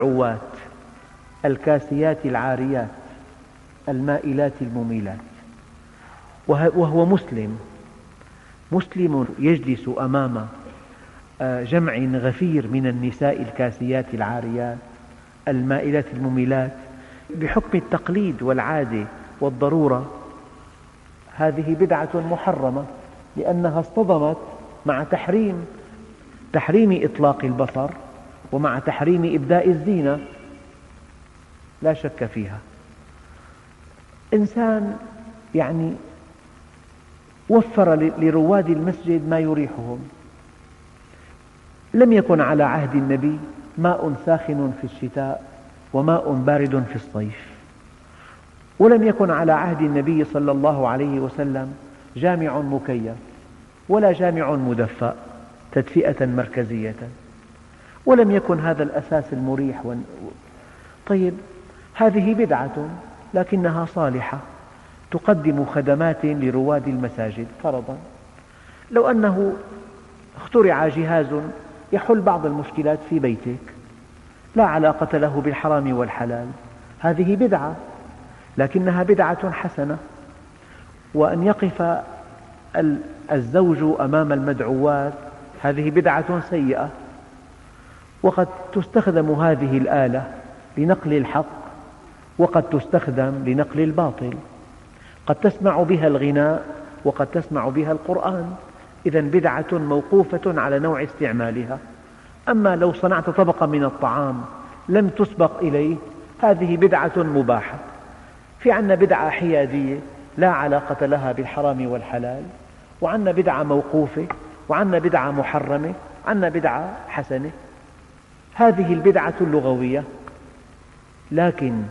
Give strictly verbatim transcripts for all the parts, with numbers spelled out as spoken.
المدعوات الكاسيات العاريات المائلات المميلات، وهو مسلم مسلم يجلس أمام جمع غفير من النساء الكاسيات العاريات المائلات المميلات بحكم التقليد والعادة والضرورة. هذه بدعة محرمة لأنها اصطدمت مع تحريم تحريم إطلاق البصر ومع تحريم إبداء الزينة، لا شك فيها. إنسان يعني وفر لرواد المسجد ما يريحهم. لم يكن على عهد النبي ماء ساخن في الشتاء وماء بارد في الصيف، ولم يكن على عهد النبي صلى الله عليه وسلم جامع مكيف ولا جامع مدفأ تدفئة مركزية، ولم يكن هذا الأساس المريح. طيب، هذه بدعة لكنها صالحة تقدم خدمات لرواد المساجد. فرضا لو أنه اخترع جهاز يحل بعض المشكلات في بيتك لا علاقة له بالحرام والحلال، هذه بدعة لكنها بدعة حسنة. وأن يقف الزوج أمام المدعوات هذه بدعة سيئة، وقد تستخدم هذه الآلة لنقل الحق وقد تستخدم لنقل الباطل، قد تسمع بها الغناء وقد تسمع بها القرآن، إذن بدعة موقوفة على نوع استعمالها. أما لو صنعت طبقا من الطعام لم تسبق إليه هذه بدعة مباحة. في عنا بدعة حيادية لا علاقة لها بالحرام والحلال، وعنا بدعة موقوفة، وعنا بدعة محرمة، عنا بدعة حسنة. هذه البدعة اللغوية. لكن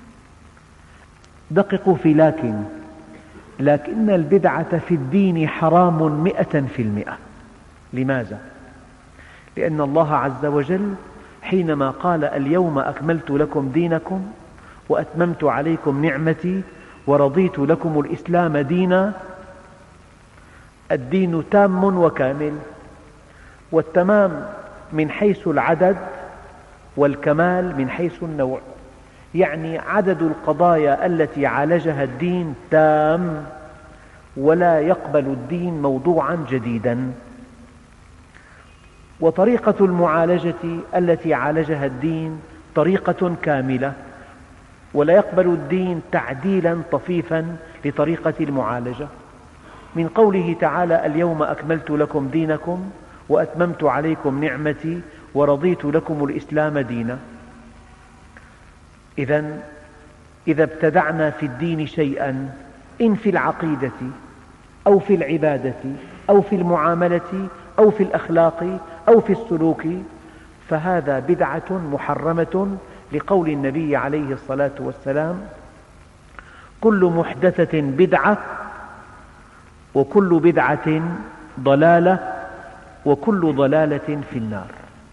دققوا في لكن لكن البدعة في الدين حرام مئة في المئة. لماذا؟ لأن الله عز وجل حينما قال اليوم أكملت لكم دينكم وأتممت عليكم نعمتي ورضيت لكم الإسلام دينا، الدين تام وكامل، والتمام من حيث العدد والكمال من حيث النوع، يعني عدد القضايا التي عالجها الدين تام ولا يقبل الدين موضوعا جديدا، وطريقة المعالجة التي عالجها الدين طريقة كاملة ولا يقبل الدين تعديلا طفيفا لطريقة المعالجة. من قوله تعالى اليوم أكملت لكم دينكم وأتممت عليكم نعمتي ورضيت لكم الإسلام دينا. إذن إذا ابتدعنا في الدين شيئا إن في العقيدة أو في العبادة أو في المعاملة أو في الأخلاق أو في السلوك فهذا بدعة محرمة، لقول النبي عليه الصلاة والسلام كل محدثة بدعة وكل بدعة ضلالة وكل ضلالة في النار.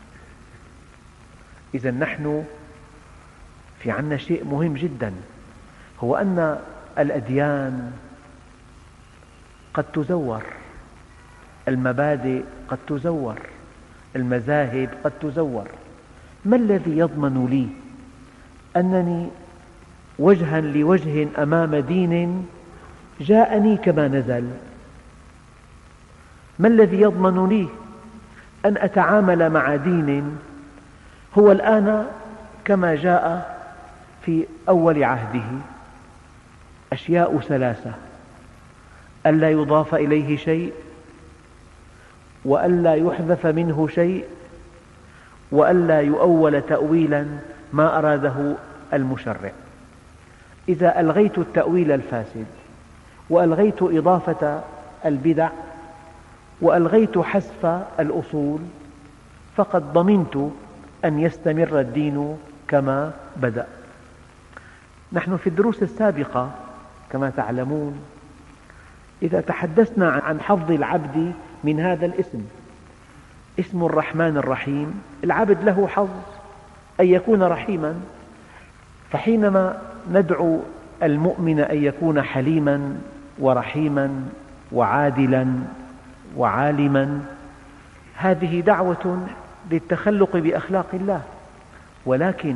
إذن نحن في عنا شيء مهم جدا، هو أن الأديان قد تزور، المبادئ قد تزور، المذاهب قد تزور. ما الذي يضمن لي أنني وجها لوجه أمام دين جاءني كما نزل؟ ما الذي يضمن لي أن أتعامل مع دين هو الآن كما جاء في أول عهده؟ أشياء ثلاثة: ألا يضاف إليه شيء، وألا يحذف منه شيء، وألا يؤول تأويلا ما أراده المشرع. إذا ألغيت التأويل الفاسد وألغيت إضافة البدع وألغيت حذف الأصول فقد ضمنت أن يستمر الدين كما بدأ. نحن في الدروس السابقة كما تعلمون إذا تحدثنا عن حظ العبد من هذا الاسم، اسم الرحمن الرحيم، العبد له حظ أن يكون رحيما، فحينما ندعو المؤمن أن يكون حليما ورحيما وعادلا وعالما، هذه دعوة للتخلق بأخلاق الله ولكن